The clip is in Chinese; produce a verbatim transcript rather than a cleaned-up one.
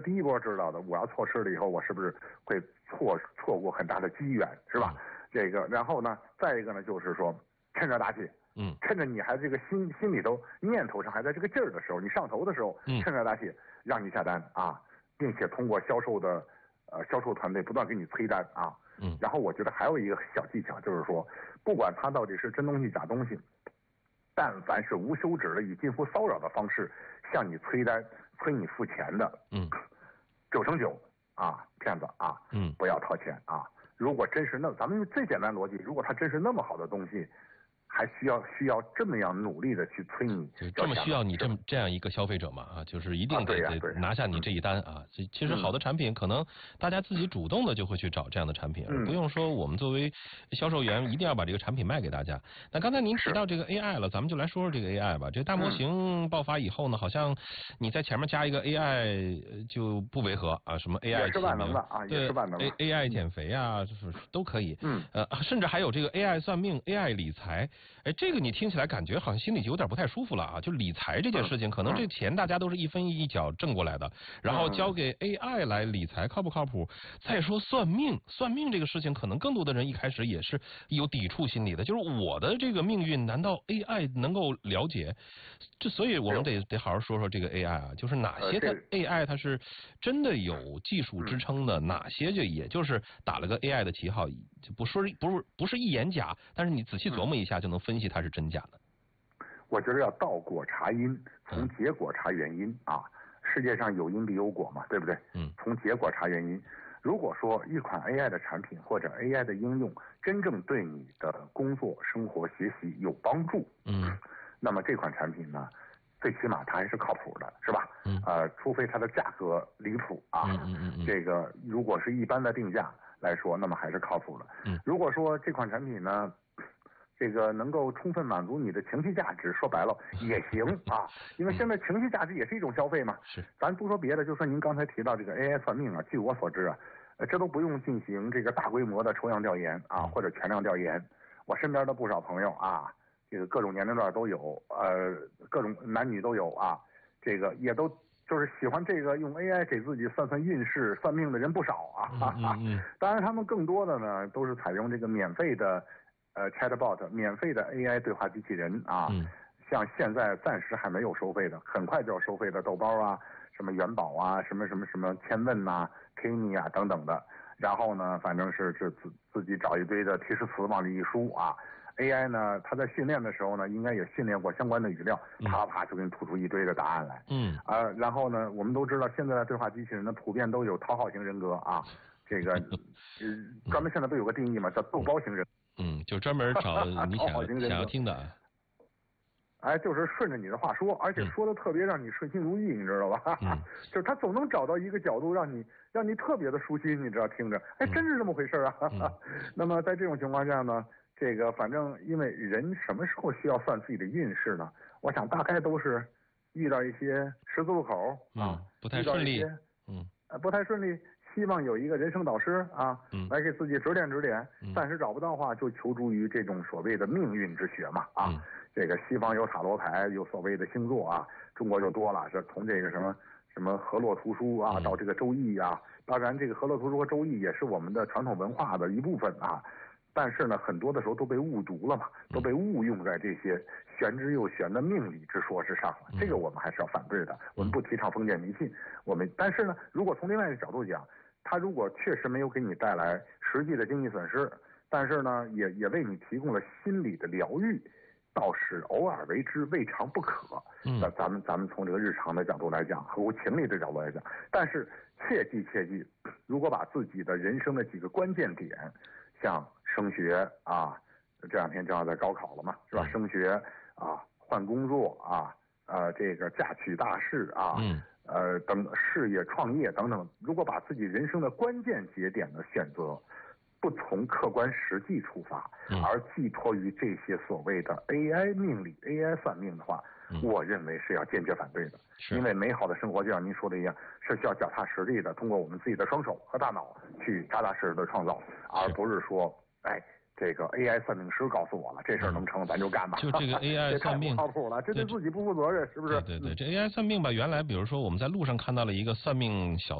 第一波知道的，我要错失了以后，我是不是会错错过很大的机缘，是吧？嗯、这个，然后呢，再一个呢，就是说趁热打铁，嗯，趁着你还这个心心里头念头上还在这个劲儿的时候，你上头的时候，嗯，趁热打铁，让你下单啊，并且通过销售的呃销售团队不断给你催单啊，嗯，然后我觉得还有一个小技巧，就是说，不管它到底是真东西假东西。但凡是无休止的以近乎骚扰的方式向你催单、催你付钱的，嗯，九成九啊，骗子啊，嗯，不要掏钱啊。如果真是那，咱们用最简单逻辑，如果它真是那么好的东西，还需要需要这么样努力的去催你， 就这么需要你这么这样一个消费者嘛啊，就是一定得、啊、得拿下你这一单啊。其、嗯、其实好的产品可能大家自己主动的就会去找这样的产品，嗯、不用说我们作为销售员一定要把这个产品卖给大家。那刚才您提到这个 A I 了，咱们就来说说这个 A I 吧。这个大模型爆发以后呢，好像你在前面加一个 A I 就不违和啊，什么 A I 也是万能的啊，也是万能的 A A I 减肥啊，就是都可以。嗯，呃，甚至还有这个 A I 算命、A I 理财。哎，这个你听起来感觉好像心里就有点不太舒服了啊！就理财这件事情，可能这钱大家都是一分一角挣过来的，然后交给 A I 来理财，靠不靠谱？再说算命，算命这个事情，可能更多的人一开始也是有抵触心理的，就是我的这个命运，难道 A I 能够了解？这所以我们得得好好说说这个 A I 啊，就是哪些的 A I 它是真的有技术支撑的，哪些就也就是打了个 A I 的旗号，就不说不是不是一眼假，但是你仔细琢磨一下就能分析它是真假的。 我觉得要倒果查因，从结果查原因啊。世界上有因必有果嘛，对不对？嗯。从结果查原因。如果说一款 A I 的产品或者 A I 的应用真正对你的工作、生活、学习有帮助，嗯，那么这款产品呢，最起码它还是靠谱的，是吧？嗯。呃，除非它的价格离谱啊，嗯嗯嗯。这个如果是一般的定价来说，那么还是靠谱的。嗯。如果说这款产品呢，这个能够充分满足你的情绪价值，说白了也行啊，因为现在情绪价值也是一种消费嘛。是，咱不说别的，就说您刚才提到这个 A I 算命啊，据我所知啊，呃，这都不用进行这个大规模的抽样调研啊，或者全量调研。我身边的不少朋友啊，这个各种年龄段都有，呃，各种男女都有啊，这个也都就是喜欢这个用 A I 给自己算算运势、算命的人不少啊。哈哈。嗯嗯。当然，他们更多的呢都是采用这个免费的。呃 ，Chatbot 免费的 A I 对话机器人啊，嗯、像现在暂时还没有收费的，很快就要收费的豆包啊，什么元宝啊，什么什么什么千问呐、啊、Kimi 啊等等的。然后呢，反正是是自自己找一堆的提示词往里一输啊。A I 呢，它在训练的时候呢，应该也训练过相关的语料，啪啪就给你吐出一堆的答案来。嗯。啊、呃，然后呢，我们都知道现在的对话机器人呢，普遍都有讨好型人格啊。这个，呃，专门现在不有个定义嘛，叫逗包型人。 嗯，就专门找你想想要听的。 哎，就是顺着你的话说，而且说的特别让你顺心如意，你知道吧？嗯、就是他总能找到一个角度让你让你特别的舒心，你知道听着，哎，真是这么回事啊！嗯、那么在这种情况下呢，这个反正因为人什么时候需要算自己的运势呢？我想大概都是遇到一些十字路口啊， 不太顺利， 嗯，呃，不太顺利。希望有一个人生导师啊，嗯、来给自己指点指点。嗯、暂时找不到的话，就求助于这种所谓的命运之学嘛啊。嗯、这个西方有塔罗牌，有所谓的星座啊，中国就多了，是从这个什么什么河洛图书啊，到这个周易啊。当然，这个河洛图书和周易也是我们的传统文化的一部分啊。但是呢，很多的时候都被误读了嘛，都被误用在这些玄之又玄的命理之说之上了。这个我们还是要反对的。我们不提倡封建迷信。我们但是呢，如果从另外一个角度讲，它如果确实没有给你带来实际的经济损失，但是呢，也也为你提供了心理的疗愈，倒是偶尔为之未尝不可。那、嗯、咱们咱们从这个日常的角度来讲，合乎情理的角度来讲，但是切记切记，如果把自己的人生的几个关键点，像升学啊，这两天正好在高考了嘛，是吧？升学啊，换工作啊，呃，这个嫁娶大事啊，嗯、呃，等事业创业等等，如果把自己人生的关键节点的选择，不从客观实际出发，嗯、而寄托于这些所谓的 A I 命理、A I 算命的话，嗯、我认为是要坚决反对的。因为美好的生活就像您说的一样，是需要脚踏实地的，通过我们自己的双手和大脑去扎扎实实的创造，而不是说。哎，这个 A I 算命师告诉我了，这事儿能成，咱就干吧。 就这个 A I 算命靠谱了，这对自己不负责任，是不是？ 对对对，这 A I 算命吧，原来比如说我们在路上看到了一个算命小。